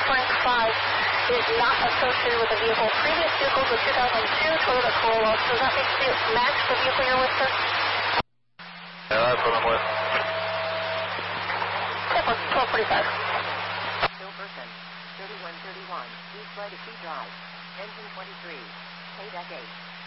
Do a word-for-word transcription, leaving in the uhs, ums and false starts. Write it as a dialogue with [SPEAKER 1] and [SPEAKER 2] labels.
[SPEAKER 1] reference five is not associated with the vehicle. Previous vehicle was two thousand two Toyota Corolla. So does that make it match the vehicle you're with, sir?
[SPEAKER 2] Yeah, that's what I'm with.
[SPEAKER 1] twelve forty-five.
[SPEAKER 3] Bill Person, thirty-one thirty-one, East Legacy Drive, engine twenty-three, K D E C eight.